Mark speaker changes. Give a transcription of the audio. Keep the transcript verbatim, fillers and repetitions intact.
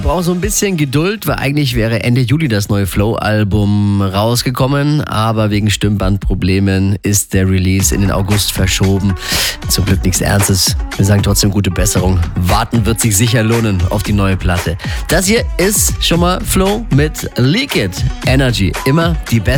Speaker 1: brauchen so ein bisschen Geduld, weil eigentlich wäre Ende Juli das neue Flow-Album rausgekommen, aber wegen Stimmbandproblemen ist der Release in den August verschoben. Zum Glück nichts Ernstes. Wir sagen trotzdem gute Besserung. Warten wird sich sicher lohnen auf die neue Platte. Das hier ist schon mal Flow mit Leak It Energy. Immer die beste